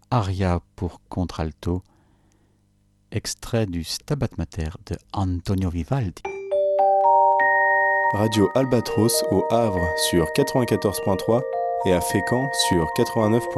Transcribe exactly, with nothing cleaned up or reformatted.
aria pour contralto, extrait du Stabat Mater de Antonio Vivaldi. Radio Albatros au Havre sur quatre-vingt-quatorze point trois et à Fécamp sur quatre-vingt-neuf point cinq.